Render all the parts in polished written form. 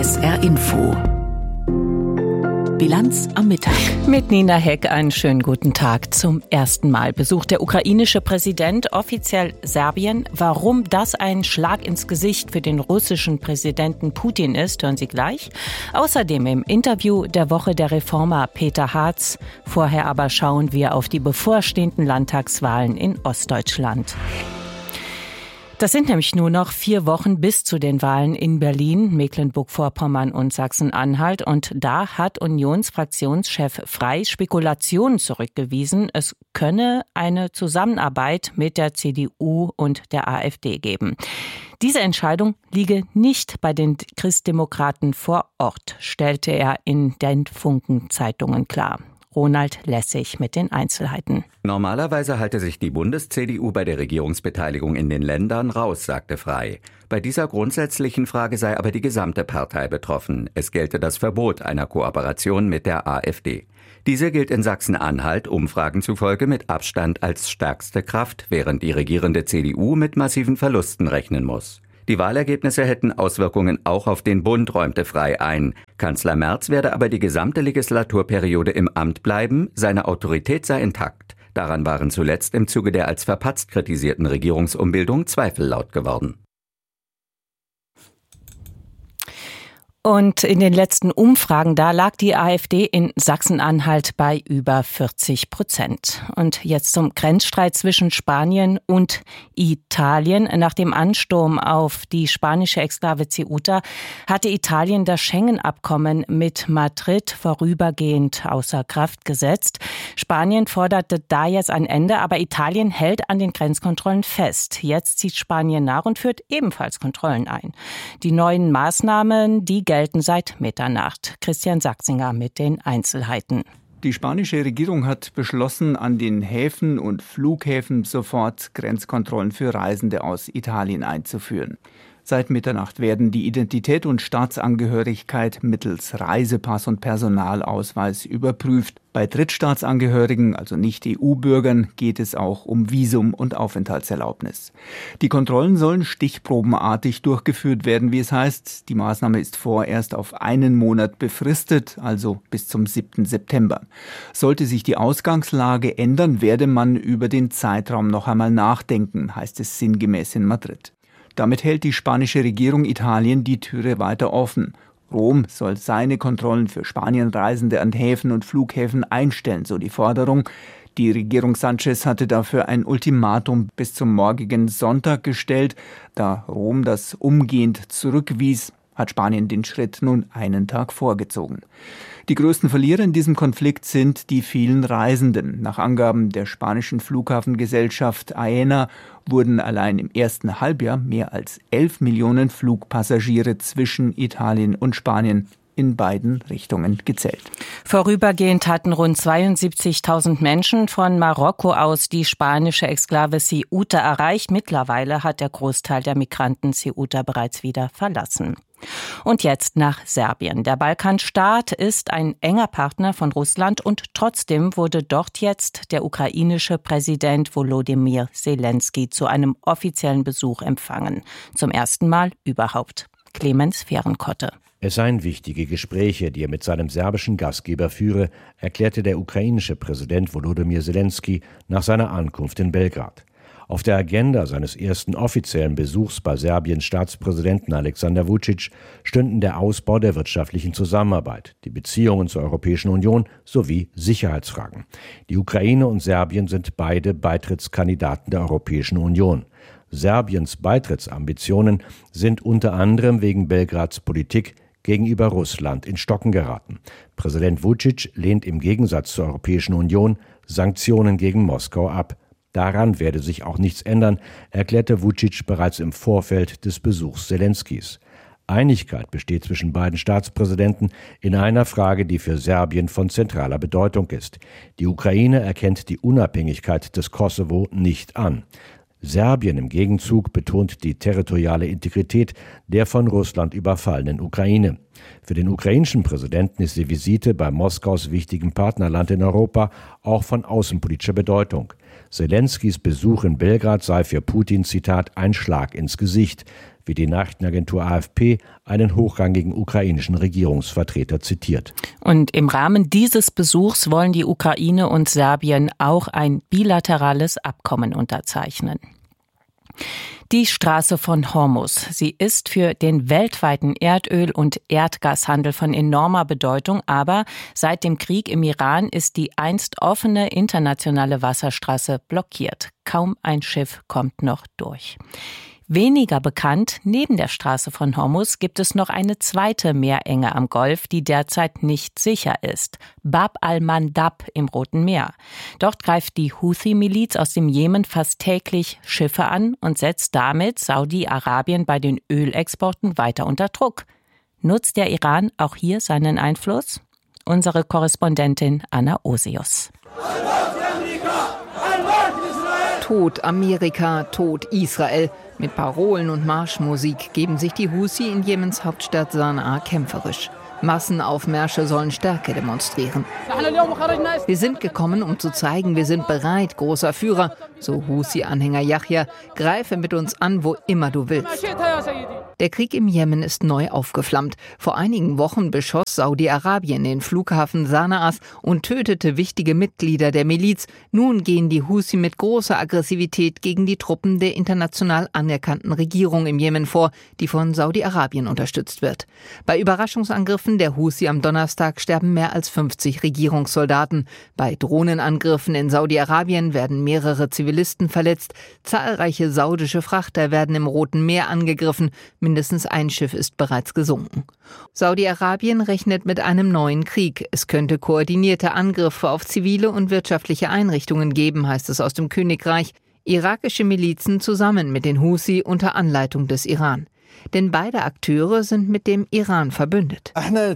SR Info. Bilanz am Mittag. Mit Nina Heck einen schönen guten Tag. Zum ersten Mal besucht der ukrainische Präsident offiziell Serbien. Warum das ein Schlag ins Gesicht für den russischen Präsidenten Putin ist, hören Sie gleich. Außerdem im Interview der Woche der Reformer Peter Hartz. Vorher aber schauen wir auf die bevorstehenden Landtagswahlen in Ostdeutschland. Das sind nämlich nur noch 4 Wochen bis zu den Wahlen in Berlin, Mecklenburg-Vorpommern und Sachsen-Anhalt. Und da hat Unionsfraktionschef Frey Spekulationen zurückgewiesen, es könne eine Zusammenarbeit mit der CDU und der AfD geben. Diese Entscheidung liege nicht bei den Christdemokraten vor Ort, stellte er in den Funken-Zeitungen klar. Ronald Lessig mit den Einzelheiten. Normalerweise halte sich die Bundes-CDU bei der Regierungsbeteiligung in den Ländern raus, sagte Frey. Bei dieser grundsätzlichen Frage sei aber die gesamte Partei betroffen. Es gelte das Verbot einer Kooperation mit der AfD. Diese gilt in Sachsen-Anhalt Umfragen zufolge mit Abstand als stärkste Kraft, während die regierende CDU mit massiven Verlusten rechnen muss. Die Wahlergebnisse hätten Auswirkungen auch auf den Bund, räumte Frey ein. Kanzler Merz werde aber die gesamte Legislaturperiode im Amt bleiben, seine Autorität sei intakt. Daran waren zuletzt im Zuge der als verpatzt kritisierten Regierungsumbildung Zweifel laut geworden. Und in den letzten Umfragen, da lag die AfD in Sachsen-Anhalt bei über 40%. Und jetzt zum Grenzstreit zwischen Spanien und Italien. Nach dem Ansturm auf die spanische Exklave Ceuta hatte Italien das Schengen-Abkommen mit Madrid vorübergehend außer Kraft gesetzt. Spanien forderte da jetzt ein Ende, aber Italien hält an den Grenzkontrollen fest. Jetzt zieht Spanien nach und führt ebenfalls Kontrollen ein. Die neuen Maßnahmen, die gelten seit Mitternacht. Christian Sachsinger mit den Einzelheiten. Die spanische Regierung hat beschlossen, an den Häfen und Flughäfen sofort Grenzkontrollen für Reisende aus Italien einzuführen. Seit Mitternacht werden die Identität und Staatsangehörigkeit mittels Reisepass und Personalausweis überprüft. Bei Drittstaatsangehörigen, also Nicht-EU-Bürgern, geht es auch um Visum und Aufenthaltserlaubnis. Die Kontrollen sollen stichprobenartig durchgeführt werden, wie es heißt. Die Maßnahme ist vorerst auf 1 Monat befristet, also bis zum 7. September. Sollte sich die Ausgangslage ändern, werde man über den Zeitraum noch einmal nachdenken, heißt es sinngemäß in Madrid. Damit hält die spanische Regierung Italien die Türe weiter offen. Rom soll seine Kontrollen für Spanienreisende an Häfen und Flughäfen einstellen, so die Forderung. Die Regierung Sanchez hatte dafür ein Ultimatum bis zum morgigen Sonntag gestellt. Da Rom das umgehend zurückwies, hat Spanien den Schritt nun einen Tag vorgezogen. Die größten Verlierer in diesem Konflikt sind die vielen Reisenden. Nach Angaben der spanischen Flughafengesellschaft Aena wurden allein im ersten Halbjahr mehr als 11 Millionen Flugpassagiere zwischen Italien und Spanien in beiden Richtungen gezählt. Vorübergehend hatten rund 72.000 Menschen von Marokko aus die spanische Exklave Ceuta erreicht. Mittlerweile hat der Großteil der Migranten Ceuta bereits wieder verlassen. Und jetzt nach Serbien. Der Balkanstaat ist ein enger Partner von Russland und trotzdem wurde dort jetzt der ukrainische Präsident Volodymyr Zelensky zu einem offiziellen Besuch empfangen. Zum ersten Mal überhaupt. Clemens Fehrenkotte. Es seien wichtige Gespräche, die er mit seinem serbischen Gastgeber führe, erklärte der ukrainische Präsident Volodymyr Zelensky nach seiner Ankunft in Belgrad. Auf der Agenda seines ersten offiziellen Besuchs bei Serbiens Staatspräsidenten Alexander Vučić stünden der Ausbau der wirtschaftlichen Zusammenarbeit, die Beziehungen zur Europäischen Union sowie Sicherheitsfragen. Die Ukraine und Serbien sind beide Beitrittskandidaten der Europäischen Union. Serbiens Beitrittsambitionen sind unter anderem wegen Belgrads Politik gegenüber Russland in Stocken geraten. Präsident Vučić lehnt im Gegensatz zur Europäischen Union Sanktionen gegen Moskau ab. Daran werde sich auch nichts ändern, erklärte Vučić bereits im Vorfeld des Besuchs Zelenskys. Einigkeit besteht zwischen beiden Staatspräsidenten in einer Frage, die für Serbien von zentraler Bedeutung ist. Die Ukraine erkennt die Unabhängigkeit des Kosovo nicht an. Serbien im Gegenzug betont die territoriale Integrität der von Russland überfallenen Ukraine. Für den ukrainischen Präsidenten ist die Visite bei Moskaus wichtigem Partnerland in Europa auch von außenpolitischer Bedeutung. Zelenskys Besuch in Belgrad sei für Putin, Zitat, ein Schlag ins Gesicht. wie die Nachrichtenagentur AFP einen hochrangigen ukrainischen Regierungsvertreter zitiert. Und im Rahmen dieses Besuchs wollen die Ukraine und Serbien auch ein bilaterales Abkommen unterzeichnen. Die Straße von Hormuz. Sie ist für den weltweiten Erdöl- und Erdgashandel von enormer Bedeutung, aber seit dem Krieg im Iran ist die einst offene internationale Wasserstraße blockiert. Kaum ein Schiff kommt noch durch. Weniger bekannt, neben der Straße von Hormuz gibt es noch eine zweite Meerenge am Golf, die derzeit nicht sicher ist. Bab al-Mandab im Roten Meer. Dort greift die Houthi-Miliz aus dem Jemen fast täglich Schiffe an und setzt damit Saudi-Arabien bei den Ölexporten weiter unter Druck. Nutzt der Iran auch hier seinen Einfluss? Unsere Korrespondentin Anna Osius. Tod Amerika, Tod Israel. Mit Parolen und Marschmusik geben sich die Houthi in Jemens Hauptstadt Sanaa kämpferisch. Massenaufmärsche sollen Stärke demonstrieren. Wir sind gekommen, um zu zeigen, wir sind bereit, großer Führer, so Houthi-Anhänger Yahya, greife mit uns an, wo immer du willst. Der Krieg im Jemen ist neu aufgeflammt. Vor einigen Wochen beschoss Saudi-Arabien den Flughafen Sanaas und tötete wichtige Mitglieder der Miliz. Nun gehen die Houthi mit großer Aggressivität gegen die Truppen der international anerkannten Regierung im Jemen vor, die von Saudi-Arabien unterstützt wird. Bei Überraschungsangriffen der Houthi am Donnerstag sterben mehr als 50 Regierungssoldaten. Bei Drohnenangriffen in Saudi-Arabien werden mehrere Zivilisten verletzt. Zahlreiche saudische Frachter werden im Roten Meer angegriffen. Mindestens ein Schiff ist bereits gesunken. Saudi-Arabien rechnet mit einem neuen Krieg. Es könnte koordinierte Angriffe auf zivile und wirtschaftliche Einrichtungen geben, heißt es aus dem Königreich. Irakische Milizen zusammen mit den Houthi unter Anleitung des Iran. Denn beide Akteure sind mit dem Iran verbündet.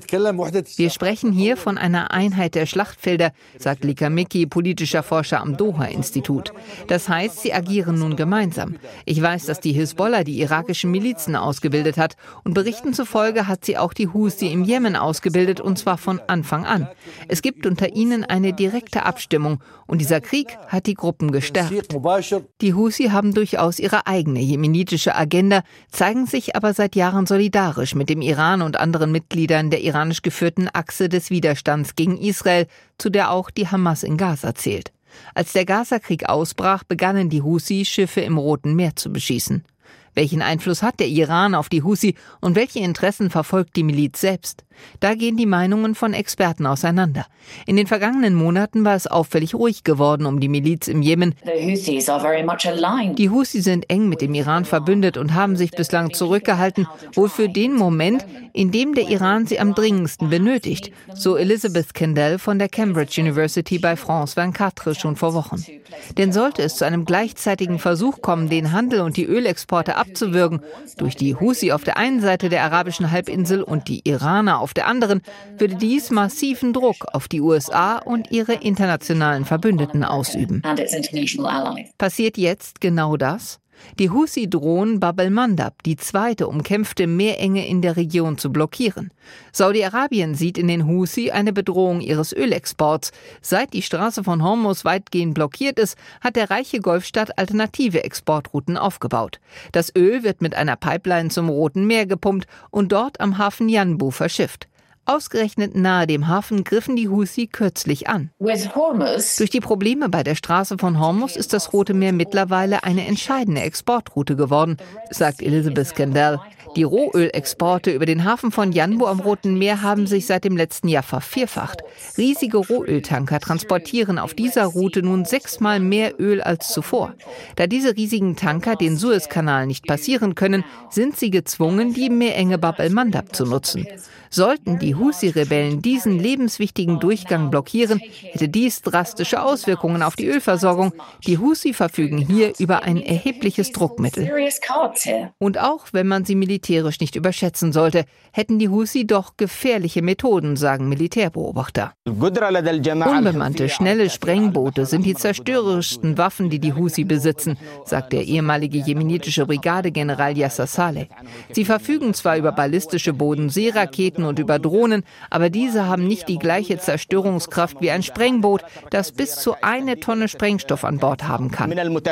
Wir sprechen hier von einer Einheit der Schlachtfelder, sagt Lika Miki, politischer Forscher am Doha-Institut. Das heißt, sie agieren nun gemeinsam. Ich weiß, dass die Hisbollah die irakischen Milizen ausgebildet hat und Berichten zufolge hat sie auch die Houthi im Jemen ausgebildet und zwar von Anfang an. Es gibt unter ihnen eine direkte Abstimmung und dieser Krieg hat die Gruppen gestärkt. Die Houthi haben durchaus ihre eigene jemenitische Agenda, zeigen sich aber seit Jahren solidarisch mit dem Iran und anderen Mitgliedern der iranisch geführten Achse des Widerstands gegen Israel, zu der auch die Hamas in Gaza zählt. Als der Gaza-Krieg ausbrach, begannen die Houthi, Schiffe im Roten Meer zu beschießen. Welchen Einfluss hat der Iran auf die Houthi und welche Interessen verfolgt die Miliz selbst? Da gehen die Meinungen von Experten auseinander. In den vergangenen Monaten war es auffällig ruhig geworden um die Miliz im Jemen. Die Houthi sind eng mit dem Iran verbündet und haben sich bislang zurückgehalten, wohl für den Moment, in dem der Iran sie am dringendsten benötigt, so Elizabeth Kendall von der Cambridge University bei France 24 schon vor Wochen. Denn sollte es zu einem gleichzeitigen Versuch kommen, den Handel und die Ölexporte abzuwürgen, durch die Houthi auf der einen Seite der arabischen Halbinsel und die Iraner auf der anderen, würde dies massiven Druck auf die USA und ihre internationalen Verbündeten ausüben. Passiert jetzt genau das? Die Houthi drohen Bab al-Mandab, die zweite umkämpfte Meerenge in der Region, zu blockieren. Saudi-Arabien sieht in den Houthi eine Bedrohung ihres Ölexports. Seit die Straße von Hormuz weitgehend blockiert ist, hat der reiche Golfstaat alternative Exportrouten aufgebaut. Das Öl wird mit einer Pipeline zum Roten Meer gepumpt und dort am Hafen Yanbu verschifft. Ausgerechnet nahe dem Hafen griffen die Houthi kürzlich an. Durch die Probleme bei der Straße von Hormuz ist das Rote Meer mittlerweile eine entscheidende Exportroute geworden, sagt Elizabeth Kendall. Die Rohölexporte über den Hafen von Yanbu am Roten Meer haben sich seit dem letzten Jahr vervierfacht. Riesige Rohöltanker transportieren auf dieser Route nun 6-mal mehr Öl als zuvor. Da diese riesigen Tanker den Suezkanal nicht passieren können, sind sie gezwungen, die Meerenge Bab al-Mandab zu nutzen. Sollten die Houthi-Rebellen diesen lebenswichtigen Durchgang blockieren, hätte dies drastische Auswirkungen auf die Ölversorgung. Die Houthi verfügen hier über ein erhebliches Druckmittel. Und auch wenn man sie militärisch militärisch nicht überschätzen sollte. Hätten die Husi doch gefährliche Methoden, sagen Militärbeobachter. Unbemannte, schnelle Sprengboote sind die zerstörerischsten Waffen, die die Husi besitzen, sagt der ehemalige jemenitische Brigadegeneral Yasser Saleh. Sie verfügen zwar über ballistische Bodenseeraketen und über Drohnen, aber diese haben nicht die gleiche Zerstörungskraft wie ein Sprengboot, das bis zu 1 Tonne Sprengstoff an Bord haben kann.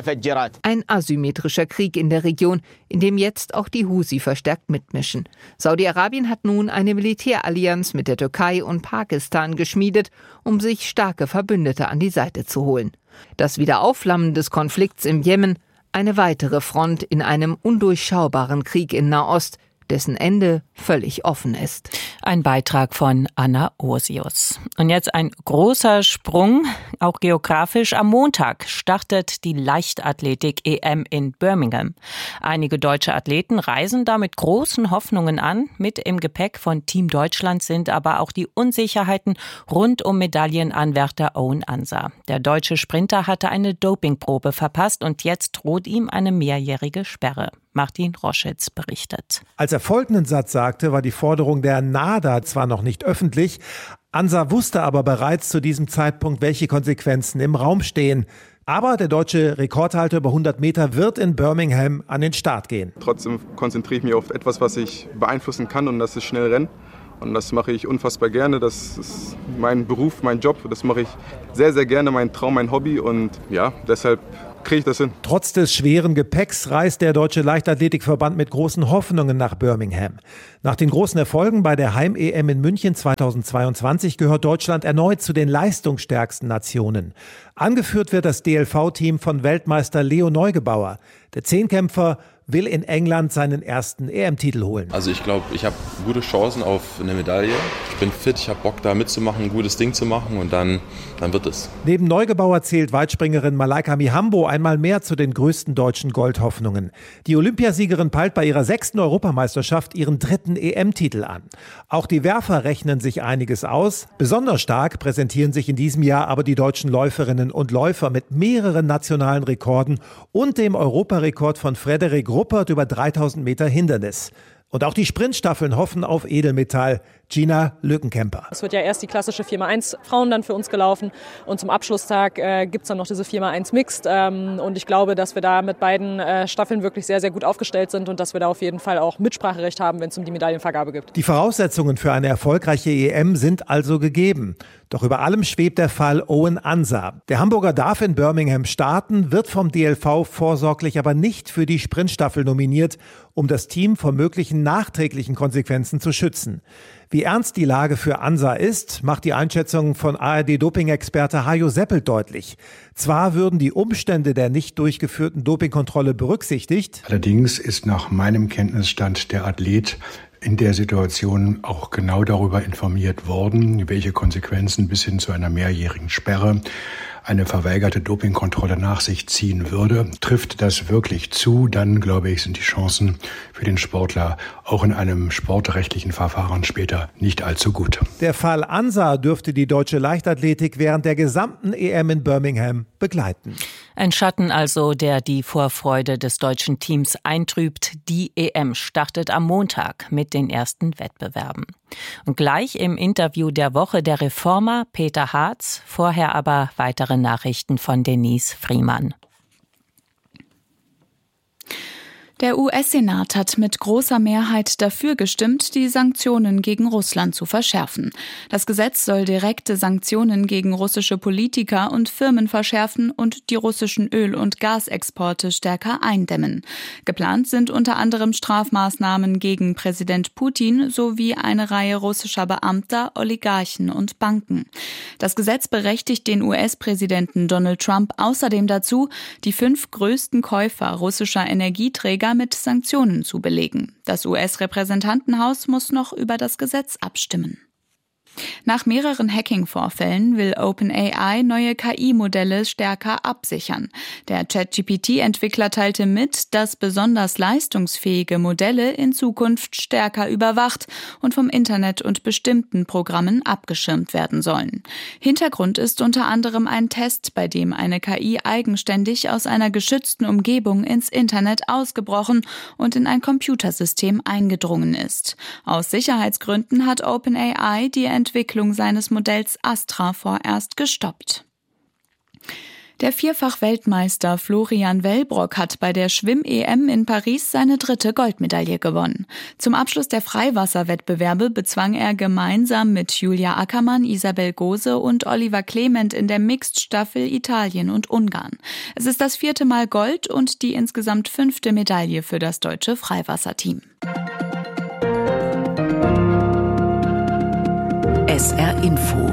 Ein asymmetrischer Krieg in der Region, in dem jetzt auch die Husi verstärkt mitmischen. Saudi-Arabien hat nun eine Militärallianz mit der Türkei und Pakistan geschmiedet, um sich starke Verbündete an die Seite zu holen. Das Wiederaufflammen des Konflikts im Jemen, eine weitere Front in einem undurchschaubaren Krieg in Nahost, dessen Ende völlig offen ist. Ein Beitrag von Anna Ursius. Und jetzt ein großer Sprung, auch geografisch. Am Montag startet die Leichtathletik-EM in Birmingham. Einige deutsche Athleten reisen da mit großen Hoffnungen an. Mit im Gepäck von Team Deutschland sind aber auch die Unsicherheiten rund um Medaillenanwärter Owen Ansah. Der deutsche Sprinter hatte eine Dopingprobe verpasst und jetzt droht ihm eine mehrjährige Sperre. Martin Roschitz berichtet. Als er folgenden Satz sagte, war die Forderung der NADA zwar noch nicht öffentlich, Ansah wusste aber bereits zu diesem Zeitpunkt, welche Konsequenzen im Raum stehen. Aber der deutsche Rekordhalter über 100 Meter wird in Birmingham an den Start gehen. Trotzdem konzentriere ich mich auf etwas, was ich beeinflussen kann, und das ist schnell Rennen. Und das mache ich unfassbar gerne. Das ist mein Beruf, mein Job. Das mache ich sehr, sehr gerne, mein Traum, mein Hobby. Und ja, deshalb kriege ich das hin. Trotz des schweren Gepäcks reist der Deutsche Leichtathletikverband mit großen Hoffnungen nach Birmingham. Nach den großen Erfolgen bei der Heim-EM in München 2022 gehört Deutschland erneut zu den leistungsstärksten Nationen. Angeführt wird das DLV-Team von Weltmeister Leo Neugebauer. Der Zehnkämpfer will in England seinen ersten EM-Titel holen. Also ich glaube, ich habe gute Chancen auf eine Medaille. Ich bin fit, ich habe Bock da mitzumachen, ein gutes Ding zu machen, und dann wird es. Neben Neugebauer zählt Weitspringerin Malaika Mihambo einmal mehr zu den größten deutschen Goldhoffnungen. Die Olympiasiegerin peilt bei ihrer 6. Europameisterschaft ihren 3. EM-Titel an. Auch die Werfer rechnen sich einiges aus. Besonders stark präsentieren sich in diesem Jahr aber die deutschen Läuferinnen und Läufer mit mehreren nationalen Rekorden und dem Europarekord von Frederik Ruppert über 3000 Meter Hindernis. Und auch die Sprintstaffeln hoffen auf Edelmetall. Gina Lückenkämper. Es wird ja erst die klassische 4x1 Frauen dann für uns gelaufen, und zum Abschlusstag gibt es dann noch diese 4x1 Mixed. Und ich glaube, dass wir da mit beiden Staffeln wirklich sehr, sehr gut aufgestellt sind und dass wir da auf jeden Fall auch Mitspracherecht haben, wenn es um die Medaillenvergabe geht. Die Voraussetzungen für eine erfolgreiche EM sind also gegeben. Doch über allem schwebt der Fall Owen Ansah. Der Hamburger darf in Birmingham starten, wird vom DLV vorsorglich aber nicht für die Sprintstaffel nominiert, um das Team vor möglichen nachträglichen Konsequenzen zu schützen. Wie ernst die Lage für Ansah ist, macht die Einschätzung von ARD-Doping-Experte Hajo Seppelt deutlich. Zwar würden die Umstände der nicht durchgeführten Dopingkontrolle berücksichtigt. Allerdings ist nach meinem Kenntnisstand der Athlet in der Situation auch genau darüber informiert worden, welche Konsequenzen bis hin zu einer mehrjährigen Sperre eine verweigerte Dopingkontrolle nach sich ziehen würde. Trifft das wirklich zu, dann glaube ich, sind die Chancen für den Sportler auch in einem sportrechtlichen Verfahren später nicht allzu gut. Der Fall Ansah dürfte die deutsche Leichtathletik während der gesamten EM in Birmingham begleiten. Ein Schatten also, der die Vorfreude des deutschen Teams eintrübt. Die EM startet am Montag mit den ersten Wettbewerben. Und gleich im Interview der Woche der Reformer Peter Hartz, vorher aber weitere Nachrichten von Denise Friemann. Der US-Senat hat mit großer Mehrheit dafür gestimmt, die Sanktionen gegen Russland zu verschärfen. Das Gesetz soll direkte Sanktionen gegen russische Politiker und Firmen verschärfen und die russischen Öl- und Gasexporte stärker eindämmen. Geplant sind unter anderem Strafmaßnahmen gegen Präsident Putin sowie eine Reihe russischer Beamter, Oligarchen und Banken. Das Gesetz berechtigt den US-Präsidenten Donald Trump außerdem dazu, die 5 größten Käufer russischer Energieträger mit Sanktionen zu belegen. Das US-Repräsentantenhaus muss noch über das Gesetz abstimmen. Nach mehreren Hacking-Vorfällen will OpenAI neue KI-Modelle stärker absichern. Der ChatGPT-Entwickler teilte mit, dass besonders leistungsfähige Modelle in Zukunft stärker überwacht und vom Internet und bestimmten Programmen abgeschirmt werden sollen. Hintergrund ist unter anderem ein Test, bei dem eine KI eigenständig aus einer geschützten Umgebung ins Internet ausgebrochen und in ein Computersystem eingedrungen ist. Aus Sicherheitsgründen hat OpenAI die Entwicklung seines Modells Astra vorerst gestoppt. Der Vierfach-Weltmeister Florian Wellbrock hat bei der Schwimm-EM in Paris seine 3. Goldmedaille gewonnen. Zum Abschluss der Freiwasserwettbewerbe bezwang er gemeinsam mit Julia Ackermann, Isabel Gose und Oliver Clement in der Mixed-Staffel Italien und Ungarn. Es ist das 4. Mal Gold und die insgesamt 5. Medaille für das deutsche Freiwasserteam. SR Info.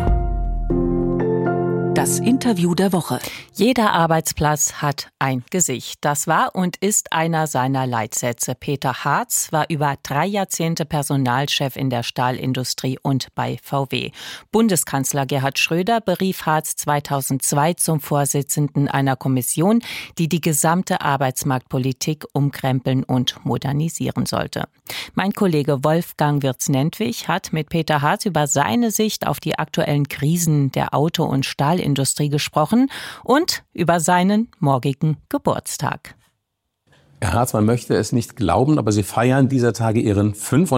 Das Interview der Woche. Jeder Arbeitsplatz hat ein Gesicht. Das war und ist einer seiner Leitsätze. Peter Hartz war über 3 Jahrzehnte Personalchef in der Stahlindustrie und bei VW. Bundeskanzler Gerhard Schröder berief Hartz 2002 zum Vorsitzenden einer Kommission, die die gesamte Arbeitsmarktpolitik umkrempeln und modernisieren sollte. Mein Kollege Wolfgang Wirtz-Nentwich hat mit Peter Hartz über seine Sicht auf die aktuellen Krisen der Auto- und Stahlindustrie gesprochen und über seinen morgigen Geburtstag. Herr Hartz, man möchte es nicht glauben, aber Sie feiern dieser Tage Ihren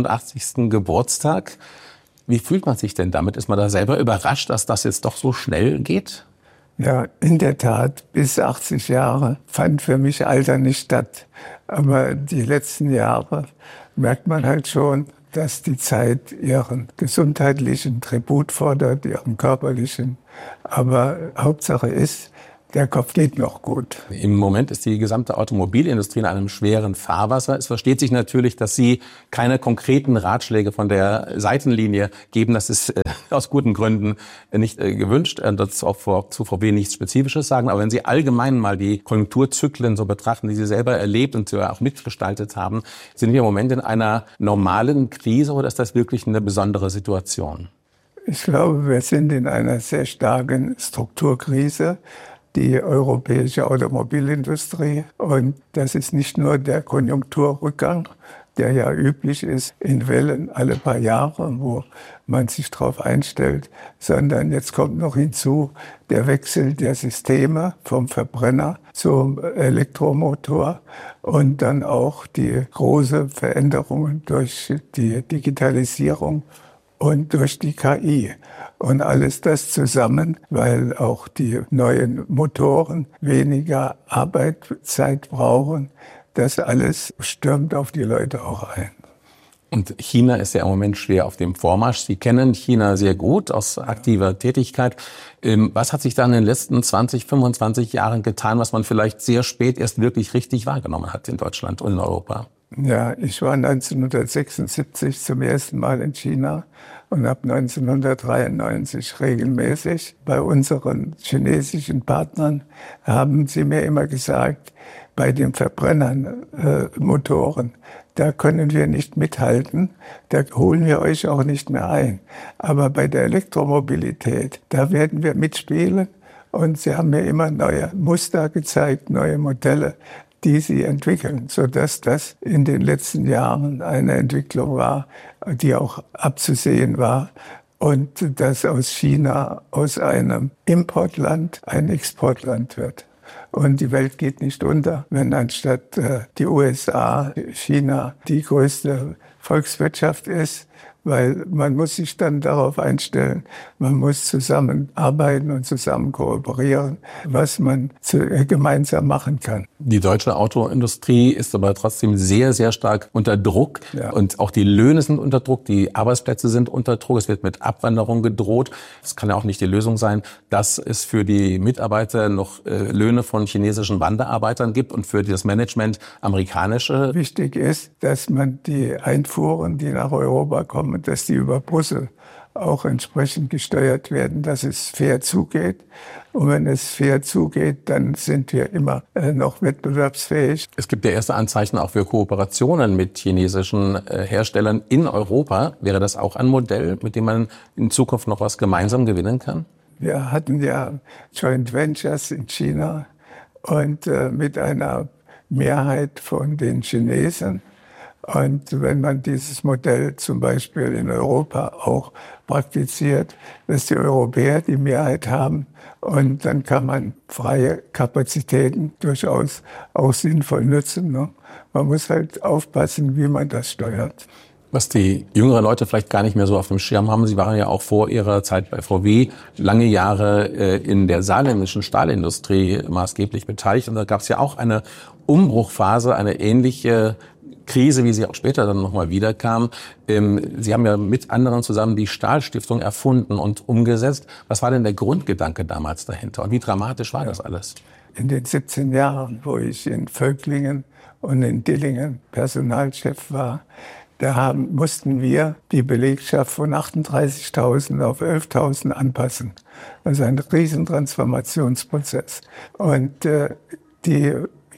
85. Geburtstag. Wie fühlt man sich denn damit? Ist man da selber überrascht, dass das jetzt doch so schnell geht? Ja, in der Tat, bis 80 Jahre fand für mich Alter nicht statt. Aber die letzten Jahre merkt man halt schon, dass die Zeit ihren gesundheitlichen Tribut fordert, ihren körperlichen. Aber Hauptsache ist, der Kopf geht noch gut. Im Moment ist die gesamte Automobilindustrie in einem schweren Fahrwasser. Es versteht sich natürlich, dass Sie keine konkreten Ratschläge von der Seitenlinie geben. Das ist aus guten Gründen nicht gewünscht. Das auch zu VW nichts Spezifisches sagen. Aber wenn Sie allgemein mal die Konjunkturzyklen so betrachten, die Sie selber erlebt und auch mitgestaltet haben, sind wir im Moment in einer normalen Krise oder ist das wirklich eine besondere Situation? Ich glaube, wir sind in einer sehr starken Strukturkrise. Die europäische Automobilindustrie. Und das ist nicht nur der Konjunkturrückgang, der ja üblich ist in Wellen alle paar Jahre, wo man sich darauf einstellt, sondern jetzt kommt noch hinzu der Wechsel der Systeme vom Verbrenner zum Elektromotor und dann auch die große Veränderungen durch die Digitalisierung und durch die KI. Und alles das zusammen, weil auch die neuen Motoren weniger Arbeitszeit brauchen, das alles stürmt auf die Leute auch ein. Und China ist ja im Moment schwer auf dem Vormarsch. Sie kennen China sehr gut aus aktiver Tätigkeit. Was hat sich da in den letzten 20, 25 Jahren getan, was man vielleicht sehr spät erst wirklich richtig wahrgenommen hat in Deutschland und in Europa? Ja, ich war 1976 zum ersten Mal in China und habe 1993 regelmäßig bei unseren chinesischen Partnern, haben sie mir immer gesagt, bei den Verbrennern, Motoren, da können wir nicht mithalten, da holen wir euch auch nicht mehr ein. Aber bei der Elektromobilität, da werden wir mitspielen und sie haben mir immer neue Muster gezeigt, neue Modelle, die sie entwickeln, sodass das in den letzten Jahren eine Entwicklung war, die auch abzusehen war und dass aus China, aus einem Importland, ein Exportland wird. Und die Welt geht nicht unter, wenn anstatt die USA, China die größte Volkswirtschaft ist, weil man muss sich dann darauf einstellen, man muss zusammenarbeiten und zusammen kooperieren, was man gemeinsam machen kann. Die deutsche Autoindustrie ist aber trotzdem sehr, sehr stark unter Druck. Ja. Und auch die Löhne sind unter Druck, die Arbeitsplätze sind unter Druck, es wird mit Abwanderung gedroht. Das kann ja auch nicht die Lösung sein, dass es für die Mitarbeiter noch Löhne von chinesischen Wanderarbeitern gibt und für das Management amerikanische. Wichtig ist, dass man die Einfuhren, die nach Europa kommen, dass die über Brüssel auch entsprechend gesteuert werden, dass es fair zugeht. Und wenn es fair zugeht, dann sind wir immer noch wettbewerbsfähig. Es gibt ja erste Anzeichen auch für Kooperationen mit chinesischen Herstellern in Europa. Wäre das auch ein Modell, mit dem man in Zukunft noch was gemeinsam gewinnen kann? Wir hatten ja Joint Ventures in China und mit einer Mehrheit von den Chinesen. Und wenn man dieses Modell zum Beispiel in Europa auch praktiziert, dass die Europäer die Mehrheit haben, und dann kann man freie Kapazitäten durchaus auch sinnvoll nutzen. Ne? Man muss halt aufpassen, wie man das steuert. Was die jüngeren Leute vielleicht gar nicht mehr so auf dem Schirm haben, Sie waren ja auch vor Ihrer Zeit bei VW lange Jahre in der saarländischen Stahlindustrie maßgeblich beteiligt. Und da gab es ja auch eine Umbruchphase, eine ähnliche Krise, wie sie auch später dann nochmal wiederkam. Sie haben ja mit anderen zusammen die Stahlstiftung erfunden und umgesetzt. Was war denn der Grundgedanke damals dahinter und wie dramatisch war das alles? In den 17 Jahren, wo ich in Völklingen und in Dillingen Personalchef war, mussten wir die Belegschaft von 38.000 auf 11.000 anpassen. Das ist ein Riesentransformationsprozess. Und die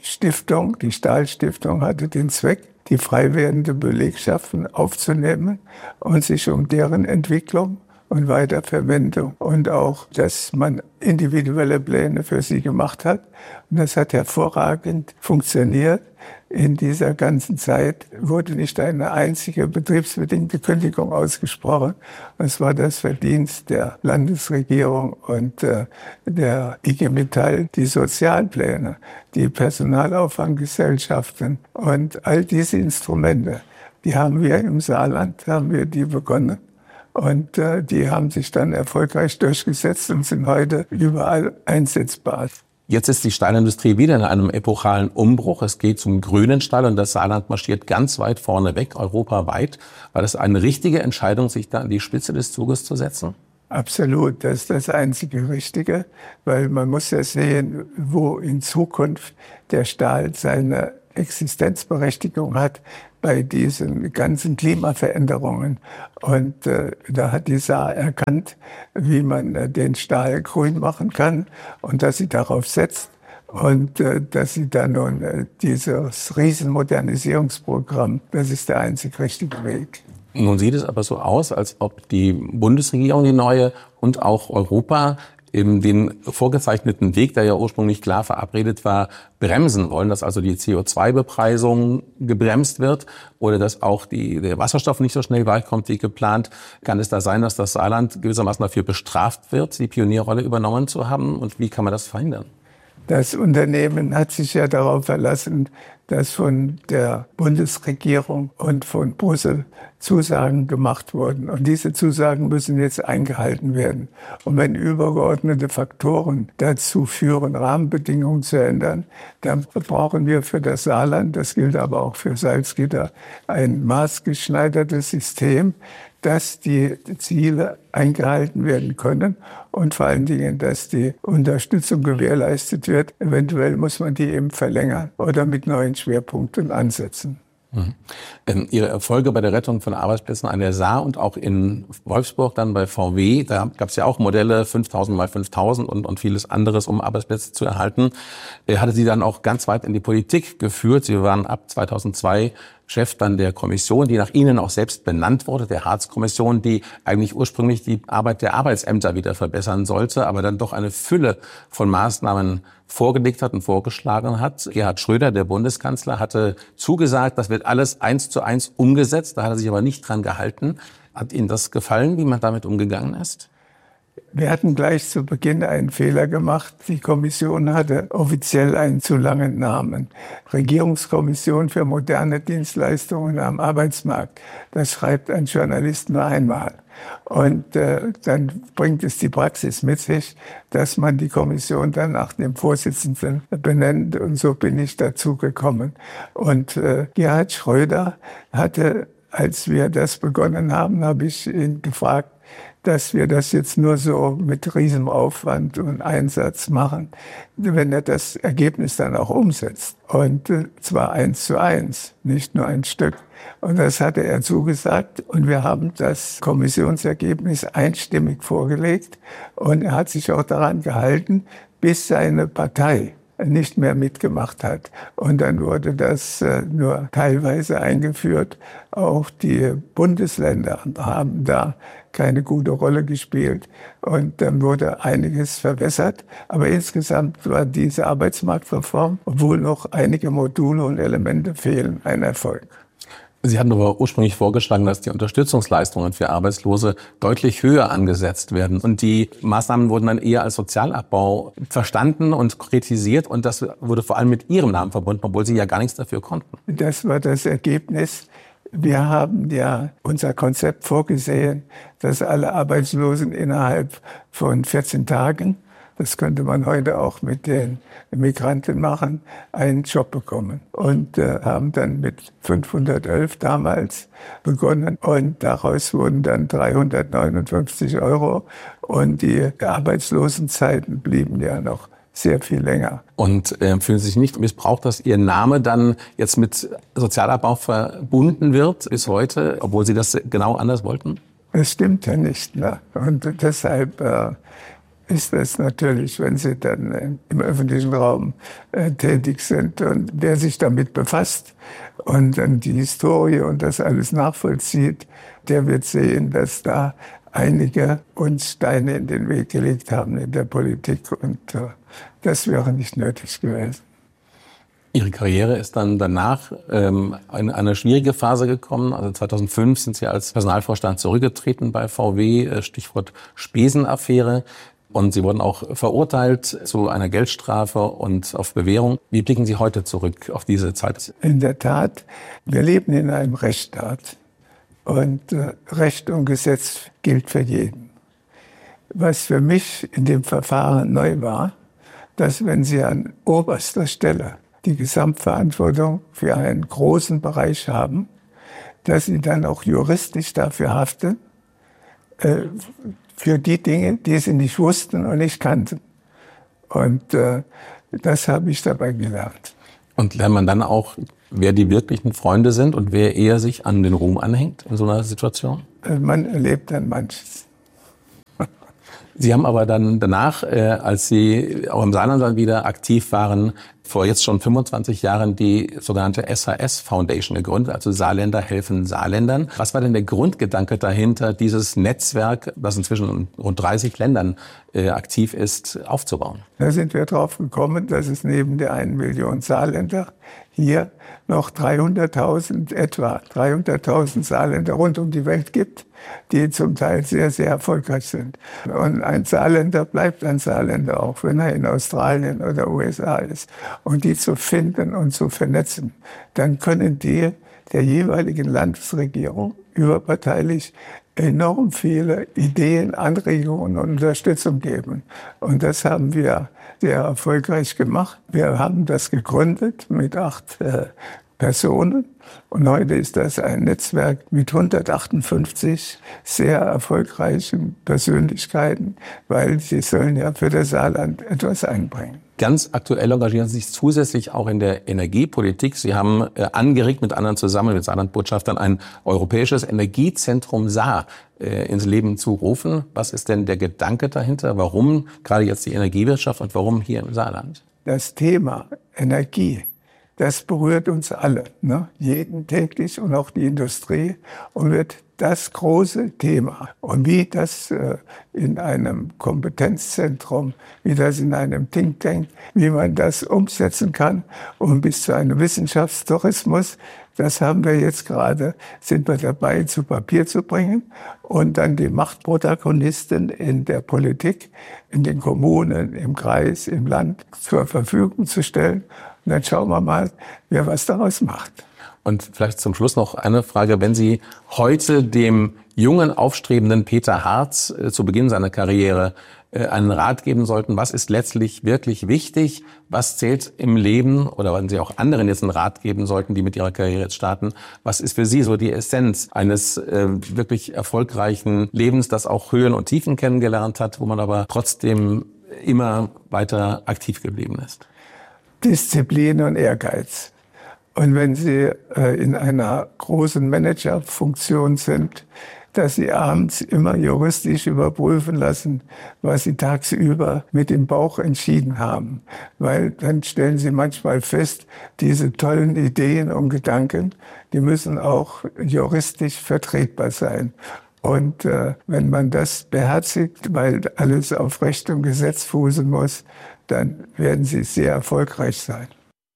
Stahlstiftung hatte den Zweck, die frei werdende Belegschaften aufzunehmen und sich um deren Entwicklung und Weiterverwendung und auch, dass man individuelle Pläne für sie gemacht hat. Und das hat hervorragend funktioniert. In dieser ganzen Zeit wurde nicht eine einzige betriebsbedingte Kündigung ausgesprochen. Es war das Verdienst der Landesregierung und der IG Metall, die Sozialpläne, die Personalauffanggesellschaften und all diese Instrumente, die haben wir im Saarland, begonnen. Und die haben sich dann erfolgreich durchgesetzt und sind heute überall einsetzbar. Jetzt ist die Stahlindustrie wieder in einem epochalen Umbruch. Es geht zum grünen Stahl und das Saarland marschiert ganz weit vorne weg, europaweit. War das eine richtige Entscheidung, sich da an die Spitze des Zuges zu setzen? Absolut, das ist das einzige Richtige, weil man muss ja sehen, wo in Zukunft der Stahl seine Existenzberechtigung hat bei diesen ganzen Klimaveränderungen. Und da hat die Saar erkannt, wie man den Stahl grün machen kann und dass sie darauf setzt und dass sie dann nun dieses Riesenmodernisierungsprogramm, das ist der einzig richtige Weg. Nun sieht es aber so aus, als ob die Bundesregierung, die neue, und auch Europa eben den vorgezeichneten Weg, der ja ursprünglich klar verabredet war, bremsen wollen, dass also die CO2-Bepreisung gebremst wird oder dass auch der Wasserstoff nicht so schnell weichkommt wie geplant. Kann es da sein, dass das Saarland gewissermaßen dafür bestraft wird, die Pionierrolle übernommen zu haben? Und wie kann man das verhindern? Das Unternehmen hat sich ja darauf verlassen, dass von der Bundesregierung und von Brüssel Zusagen gemacht wurden. Und diese Zusagen müssen jetzt eingehalten werden. Und wenn übergeordnete Faktoren dazu führen, Rahmenbedingungen zu ändern, dann brauchen wir für das Saarland, das gilt aber auch für Salzgitter, ein maßgeschneidertes System, dass die Ziele eingehalten werden können und vor allen Dingen, dass die Unterstützung gewährleistet wird. Eventuell muss man die eben verlängern oder mit neuen Schwerpunkten ansetzen. Ihre Erfolge bei der Rettung von Arbeitsplätzen an der Saar und auch in Wolfsburg dann bei VW, da gab es ja auch Modelle 5.000 mal 5.000 und vieles anderes, um Arbeitsplätze zu erhalten, hatte Sie dann auch ganz weit in die Politik geführt. Sie waren ab 2002 Chef dann der Kommission, die nach Ihnen auch selbst benannt wurde, der Hartz-Kommission, die eigentlich ursprünglich die Arbeit der Arbeitsämter wieder verbessern sollte, aber dann doch eine Fülle von Maßnahmen vorgelegt hat und vorgeschlagen hat. Gerhard Schröder, der Bundeskanzler, hatte zugesagt, das wird alles 1:1 umgesetzt. Da hat er sich aber nicht dran gehalten. Hat Ihnen das gefallen, wie man damit umgegangen ist? Wir hatten gleich zu Beginn einen Fehler gemacht. Die Kommission hatte offiziell einen zu langen Namen. Regierungskommission für moderne Dienstleistungen am Arbeitsmarkt. Das schreibt ein Journalist nur einmal. Und dann bringt es die Praxis mit sich, dass man die Kommission dann nach dem Vorsitzenden benennt. Und so bin ich dazu gekommen. Und Gerhard Schröder hatte, als wir das begonnen haben, habe ich ihn gefragt, dass wir das jetzt nur so mit riesigem Aufwand und Einsatz machen, wenn er das Ergebnis dann auch umsetzt. Und zwar 1:1, nicht nur ein Stück. Und das hatte er zugesagt. Und wir haben das Kommissionsergebnis einstimmig vorgelegt. Und er hat sich auch daran gehalten, bis seine Partei nicht mehr mitgemacht hat. Und dann wurde das nur teilweise eingeführt. Auch die Bundesländer haben da keine gute Rolle gespielt. Und dann wurde einiges verwässert. Aber insgesamt war diese Arbeitsmarktreform, obwohl noch einige Module und Elemente fehlen, ein Erfolg. Sie hatten aber ursprünglich vorgeschlagen, dass die Unterstützungsleistungen für Arbeitslose deutlich höher angesetzt werden. Und die Maßnahmen wurden dann eher als Sozialabbau verstanden und kritisiert. Und das wurde vor allem mit Ihrem Namen verbunden, obwohl Sie ja gar nichts dafür konnten. Das war das Ergebnis. Wir haben ja unser Konzept vorgesehen, dass alle Arbeitslosen innerhalb von 14 Tagen, das könnte man heute auch mit den Migranten machen, einen Job bekommen. Und haben dann mit 511 damals begonnen. Und daraus wurden dann 359 €. Und die Arbeitslosenzeiten blieben ja noch sehr viel länger. Und fühlen Sie sich nicht missbraucht, dass Ihr Name dann jetzt mit Sozialabbau verbunden wird bis heute, obwohl Sie das genau anders wollten? Das stimmt ja nicht. Ne? Und deshalb ist es natürlich, wenn Sie dann im öffentlichen Raum tätig sind und wer sich damit befasst und dann die Historie und das alles nachvollzieht, der wird sehen, dass da einige uns Steine in den Weg gelegt haben in der Politik und das wäre nicht nötig gewesen. Ihre Karriere ist dann danach in eine schwierige Phase gekommen. Also 2005 sind Sie als Personalvorstand zurückgetreten bei VW, Stichwort Spesenaffäre. Und Sie wurden auch verurteilt zu einer Geldstrafe und auf Bewährung. Wie blicken Sie heute zurück auf diese Zeit? In der Tat, wir leben in einem Rechtsstaat. Und Recht und Gesetz gilt für jeden. Was für mich in dem Verfahren neu war, dass wenn Sie an oberster Stelle die Gesamtverantwortung für einen großen Bereich haben, dass Sie dann auch juristisch dafür haften, für die Dinge, die Sie nicht wussten und nicht kannten. Und das habe ich dabei gelernt. Und lernt man dann auch, wer die wirklichen Freunde sind und wer eher sich an den Ruhm anhängt in so einer Situation? Man erlebt dann manches. Sie haben aber dann danach, als Sie auch im Saarland dann wieder aktiv waren, vor jetzt schon 25 Jahren die sogenannte SHS Foundation gegründet, also Saarländer helfen Saarländern. Was war denn der Grundgedanke dahinter, dieses Netzwerk, das inzwischen in rund 30 Ländern aktiv ist, aufzubauen? Da sind wir drauf gekommen, dass es neben der 1 Million Saarländer hier noch 300.000 Saarländer rund um die Welt gibt, die zum Teil sehr, sehr erfolgreich sind. Und ein Saarländer bleibt ein Saarländer, auch wenn er in Australien oder USA ist. Und die zu finden und zu vernetzen, dann können die der jeweiligen Landesregierung überparteilich enorm viele Ideen, Anregungen und Unterstützung geben. Und das haben wir sehr erfolgreich gemacht. Wir haben das gegründet mit 8 Personen. Und heute ist das ein Netzwerk mit 158 sehr erfolgreichen Persönlichkeiten, weil sie sollen ja für das Saarland etwas einbringen. Ganz aktuell engagieren Sie sich zusätzlich auch in der Energiepolitik. Sie haben angeregt, mit anderen zusammen, mit Saarland-Botschaftern, ein europäisches Energiezentrum Saar ins Leben zu rufen. Was ist denn der Gedanke dahinter? Warum gerade jetzt die Energiewirtschaft und warum hier im Saarland? Das Thema Energie, das berührt uns alle, ne? Jeden täglich und auch die Industrie und wird das große Thema. Und wie das in einem Kompetenzzentrum, wie das in einem Think Tank, wie man das umsetzen kann und bis zu einem Wissenschaftstourismus, das haben wir jetzt gerade, sind wir dabei zu Papier zu bringen und dann die Machtprotagonisten in der Politik, in den Kommunen, im Kreis, im Land zur Verfügung zu stellen. Und dann schauen wir mal, wer was daraus macht. Und vielleicht zum Schluss noch eine Frage. Wenn Sie heute dem jungen, aufstrebenden Peter Hartz zu Beginn seiner Karriere einen Rat geben sollten, was ist letztlich wirklich wichtig, was zählt im Leben, oder wenn Sie auch anderen jetzt einen Rat geben sollten, die mit ihrer Karriere jetzt starten, was ist für Sie so die Essenz eines wirklich erfolgreichen Lebens, das auch Höhen und Tiefen kennengelernt hat, wo man aber trotzdem immer weiter aktiv geblieben ist? Disziplin und Ehrgeiz. Und wenn Sie in einer großen Managerfunktion sind, dass Sie abends immer juristisch überprüfen lassen, was Sie tagsüber mit dem Bauch entschieden haben. Weil dann stellen Sie manchmal fest, diese tollen Ideen und Gedanken, die müssen auch juristisch vertretbar sein. Und wenn man das beherzigt, weil alles auf Recht und Gesetz fußen muss, dann werden Sie sehr erfolgreich sein.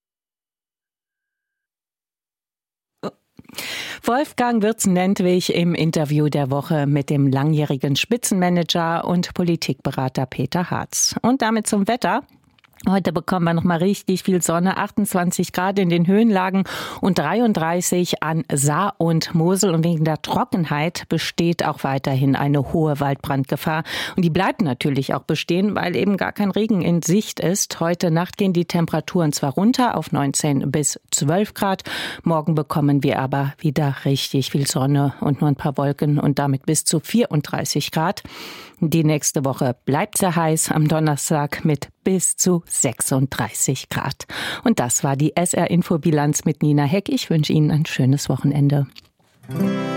Wolfgang Wirtz-Nentwich im Interview der Woche mit dem langjährigen Spitzenmanager und Politikberater Peter Hartz. Und damit zum Wetter. Heute bekommen wir noch mal richtig viel Sonne, 28 Grad in den Höhenlagen und 33 an Saar und Mosel. Und wegen der Trockenheit besteht auch weiterhin eine hohe Waldbrandgefahr. Und die bleibt natürlich auch bestehen, weil eben gar kein Regen in Sicht ist. Heute Nacht gehen die Temperaturen zwar runter auf 19 bis 12 Grad. Morgen bekommen wir aber wieder richtig viel Sonne und nur ein paar Wolken und damit bis zu 34 Grad. Die nächste Woche bleibt sehr heiß, am Donnerstag mit bis zu 36 Grad. Und das war die SR-Info-Bilanz mit Nina Heck. Ich wünsche Ihnen ein schönes Wochenende.